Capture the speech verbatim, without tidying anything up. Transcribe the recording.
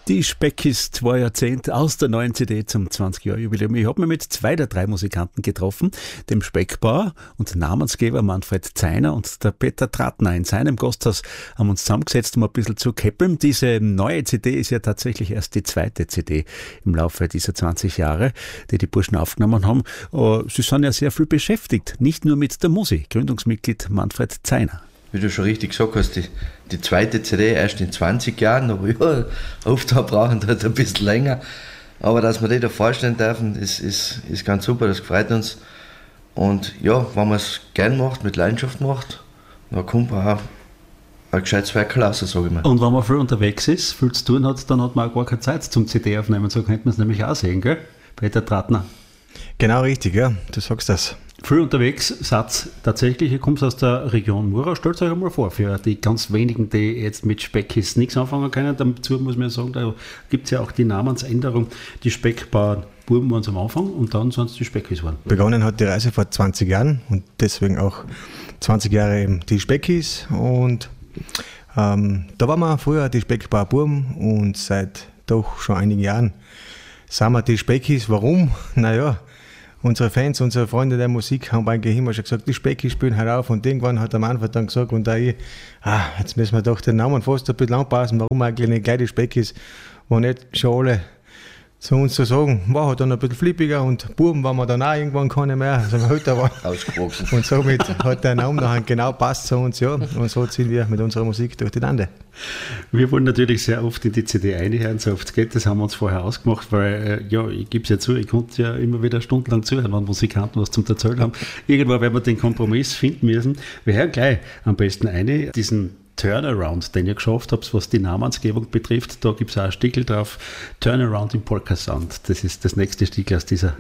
Die Speckis, zwei Jahrzehnte aus der neuen C D zum zwanzig-Jahr-Jubiläum. Ich habe mich mit zwei der drei Musikanten getroffen, dem Speckbauer und Namensgeber Manfred Zeiner und der Peter Trattner. In seinem Gasthaus haben wir uns zusammengesetzt, um ein bisschen zu käppeln. Diese neue C D ist ja tatsächlich erst die zweite C D im Laufe dieser zwanzig Jahre, die die Burschen aufgenommen haben. Sie sind ja sehr viel beschäftigt, nicht nur mit der Musik. Gründungsmitglied Manfred Zeiner. Wie du schon richtig gesagt hast, die, die zweite C D erst in zwanzig Jahren, aber ja, oft brauchen das ein bisschen länger. Aber dass wir die da vorstellen dürfen, ist, ist, ist ganz super, das freut uns. Und ja, wenn man es gern macht, mit Leidenschaft macht, dann kommt man auch ein gescheites Werk raus, sage ich mal. Und wenn man viel unterwegs ist, viel zu tun hat, dann hat man auch gar keine Zeit zum C D aufnehmen. So könnte man es nämlich auch sehen, gell? Peter Trattner. Genau richtig, ja, du sagst das. Viel unterwegs, Satz tatsächlich, ihr kommt aus der Region Mura. Stellt euch einmal vor, für die ganz wenigen, die jetzt mit Speckis nichts anfangen können, dazu muss man sagen, da gibt es ja auch die Namensänderung. Die Speckbauern Buben waren es am Anfang und dann sind es die Speckis geworden. Begonnen hat die Reise vor zwanzig Jahren und deswegen auch zwanzig Jahre eben die Speckis. Und ähm, da waren wir früher die Speckbauer Buben und seit doch schon einigen Jahren sind wir die Speckis. Warum? Naja, unsere Fans, unsere Freunde der Musik haben eigentlich immer schon gesagt, die Speckis spielen halt auf. Und irgendwann hat der Manfred dann gesagt, und auch ich, ah, jetzt müssen wir doch den Namen fast ein bisschen anpassen, warum eigentlich nicht gleich die Speckis, wo nicht schon alle zu uns zu sagen, war halt dann ein bisschen flippiger und Buben waren wir dann auch irgendwann keine mehr, also wir älter waren. Ausgewachsen. Und somit hat der Name dann genau passt zu uns, ja. Und so ziehen wir mit unserer Musik durch die Lande. Wir wollen natürlich sehr oft in die C D reinhören, so oft es geht, das haben wir uns vorher ausgemacht, weil, äh, ja, ich gebe es ja zu, ich konnte ja immer wieder stundenlang zuhören, wenn Musikanten was zum Erzählen haben. Irgendwann werden wir den Kompromiss finden müssen. Wir hören gleich am besten eine, diesen Turnaround, den ihr geschafft habt, was die Namensgebung betrifft. Da gibt es auch ein Stickel drauf, Turnaround im Polka Sound. Das ist das nächste Stickel aus dieser